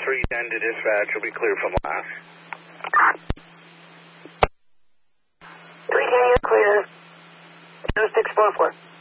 310 to dispatch. Will be clear from last. 310, you're clear. 0644.